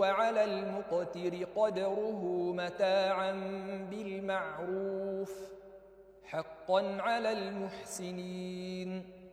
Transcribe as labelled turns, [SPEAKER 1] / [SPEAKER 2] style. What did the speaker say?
[SPEAKER 1] وعلى المقتر قدره متاعا بالمعروف حقا على المحسنين